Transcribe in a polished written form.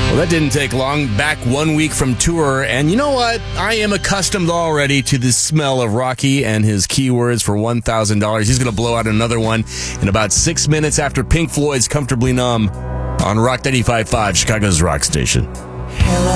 Well, that didn't take long. Back 1 week from tour. And you know what? I am accustomed already to the smell of Rocky and his keywords for $1,000. He's going to blow out another one in about 6 minutes after Pink Floyd's Comfortably Numb on Rock 95.5, Chicago's rock station. Hello.